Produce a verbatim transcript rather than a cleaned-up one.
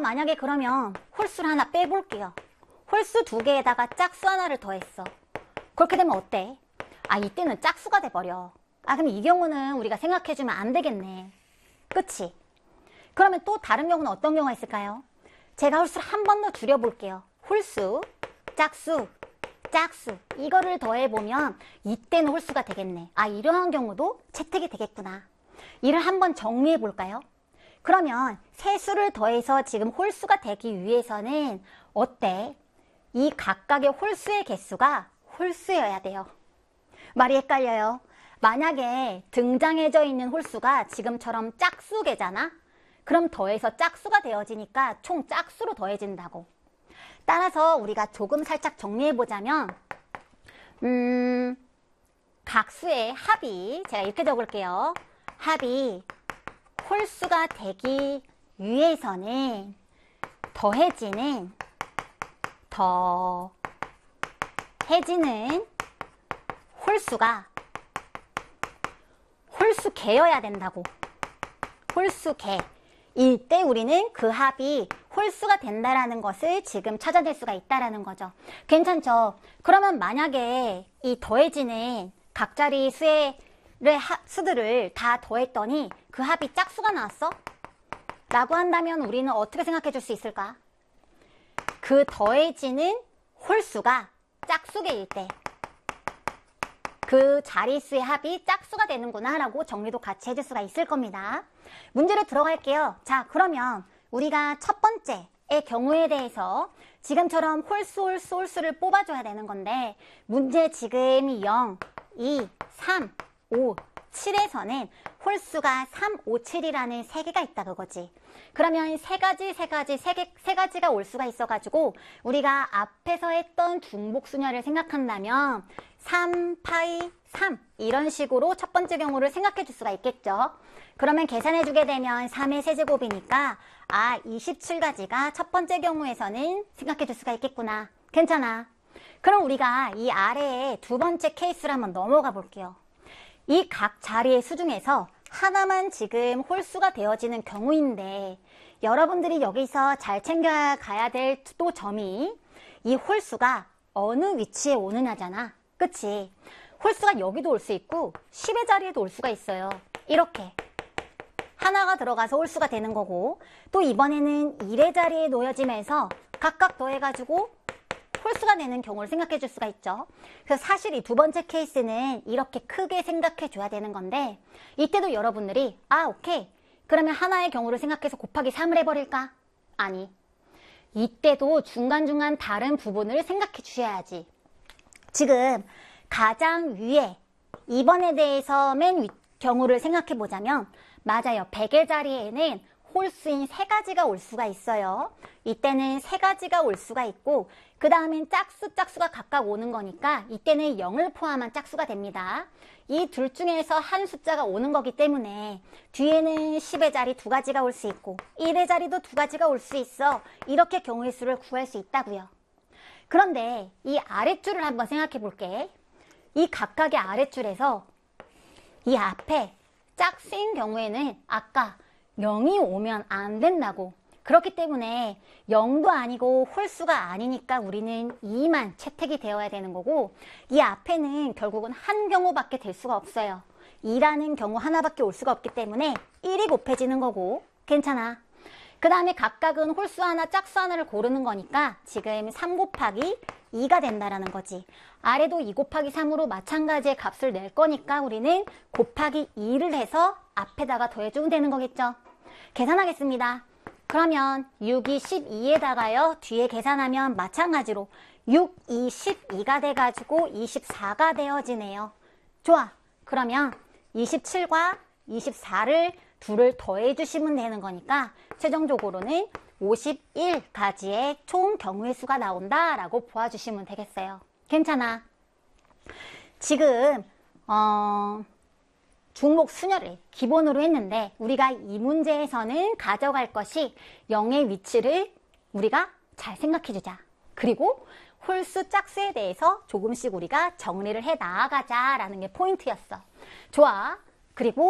만약에 그러면 홀수를 하나 빼볼게요. 홀수 두 개에다가 짝수 하나를 더했어. 그렇게 되면 어때? 아, 이때는 짝수가 돼버려. 아, 그럼 이 경우는 우리가 생각해주면 안 되겠네. 그치? 그러면 또 다른 경우는 어떤 경우가 있을까요? 제가 홀수를 한 번 더 줄여볼게요. 홀수, 짝수, 짝수 이거를 더해보면 이때는 홀수가 되겠네. 아, 이러한 경우도 채택이 되겠구나. 이를 한번 정리해볼까요? 그러면 세 수를 더해서 지금 홀수가 되기 위해서는 어때? 이 각각의 홀수의 개수가 홀수여야 돼요. 말이 헷갈려요. 만약에 등장해져 있는 홀수가 지금처럼 짝수개잖아? 그럼 더해서 짝수가 되어지니까 총 짝수로 더해진다고. 따라서 우리가 조금 살짝 정리해보자면 음, 각수의 합이, 제가 이렇게 적을게요. 합이 홀수가 되기 위해서는 더해지는 더해지는 홀수가 홀수개여야 된다고. 홀수개. 이때 우리는 그 합이 홀수가 된다라는 것을 지금 찾아낼 수가 있다라는 거죠. 괜찮죠? 그러면 만약에 이 더해지는 각자리 수의 수들을 다 더했더니 그 합이 짝수가 나왔어? 라고 한다면 우리는 어떻게 생각해 줄 수 있을까? 그 더해지는 홀수가 짝수개일 때 그 자릿수의 합이 짝수가 되는구나 라고 정리도 같이 해줄 수가 있을 겁니다. 문제로 들어갈게요. 자, 그러면 우리가 첫 번째의 경우에 대해서 지금처럼 홀수 홀수 홀수를 뽑아줘야 되는 건데 문제 지금 영, 이, 삼, 오, 칠에서는 홀수가 삼, 오, 칠이라는 세 개가 있다 그거지. 그러면 세 가지, 세 가지, 세 개, 세 가지가 올 수가 있어가지고 우리가 앞에서 했던 중복수녀를 생각한다면 삼, 파이, 삼 이런 식으로 첫 번째 경우를 생각해 줄 수가 있겠죠. 그러면 계산해 주게 되면 삼의 세제곱이니까 아, 이십칠 가지가 첫 번째 경우에서는 생각해 줄 수가 있겠구나. 괜찮아. 그럼 우리가 이 아래에 두 번째 케이스를 한번 넘어가 볼게요. 이 각 자리의 수 중에서 하나만 지금 홀수가 되어지는 경우인데 여러분들이 여기서 잘 챙겨가야 될 또 점이 이 홀수가 어느 위치에 오느냐잖아. 그치? 홀수가 여기도 올 수 있고 십의 자리에도 올 수가 있어요. 이렇게 하나가 들어가서 홀수가 되는 거고 또 이번에는 일의 자리에 놓여지면서 각각 더해가지고 홀수가 되는 경우를 생각해 줄 수가 있죠. 그래서 사실 이 두 번째 케이스는 이렇게 크게 생각해 줘야 되는 건데 이때도 여러분들이 아, 오케이. 그러면 하나의 경우를 생각해서 곱하기 삼을 해버릴까? 아니. 이때도 중간중간 다른 부분을 생각해 주셔야지. 지금 가장 위에 이번에 대해서 맨 위 경우를 생각해 보자면 맞아요. 백의 자리에는 홀수인 세 가지가 올 수가 있어요. 이때는 세 가지가 올 수가 있고 그 다음엔 짝수 짝수가 각각 오는 거니까 이때는 영을 포함한 짝수가 됩니다. 이 둘 중에서 한 숫자가 오는 거기 때문에 뒤에는 십의 자리 두 가지가 올 수 있고 일의 자리도 두 가지가 올 수 있어. 이렇게 경우의 수를 구할 수 있다고요. 그런데 이 아랫줄을 한번 생각해 볼게. 이 각각의 아랫줄에서 이 앞에 짝수인 경우에는 아까 영이 오면 안 된다고. 그렇기 때문에 영도 아니고 홀수가 아니니까 우리는 이만 채택이 되어야 되는 거고 이 앞에는 결국은 한 경우밖에 될 수가 없어요. 이라는 경우 하나밖에 올 수가 없기 때문에 일이 곱해지는 거고 괜찮아. 그 다음에 각각은 홀수 하나 짝수 하나를 고르는 거니까 지금 삼 곱하기 이가 된다라는 거지. 아래도 이 곱하기 삼으로 마찬가지의 값을 낼 거니까 우리는 곱하기 이를 해서 앞에다가 더해주면 되는 거겠죠. 계산하겠습니다. 그러면 육이 십이에다가요. 뒤에 계산하면 마찬가지로 육, 이, 십이가 돼가지고 이십사가 되어지네요. 좋아. 그러면 이십칠과 이십사를 둘을 더해주시면 되는 거니까 최종적으로는 오십일 가지의 총 경우의 수가 나온다라고 보아주시면 되겠어요. 괜찮아. 지금 어... 중복 수녀를 기본으로 했는데 우리가 이 문제에서는 가져갈 것이 영의 위치를 우리가 잘 생각해 주자. 그리고 홀수 짝수에 대해서 조금씩 우리가 정리를 해 나아가자 라는 게 포인트였어. 좋아. 그리고